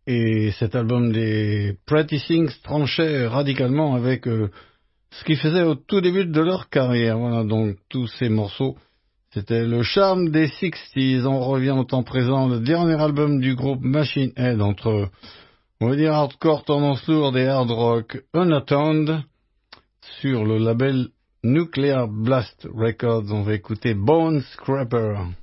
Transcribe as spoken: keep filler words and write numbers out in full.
Et cet album des Pretty Things tranchait radicalement avec euh, ce qu'ils faisaient au tout début de leur carrière. Voilà, donc tous ces morceaux, c'était le charme des sixties. On revient au temps présent, le dernier album du groupe Machine Head, entre, on va dire, hardcore, tendance lourde et hard rock, Unatoned, sur le label Nuclear Blast Records. On va écouter Bone Scraper.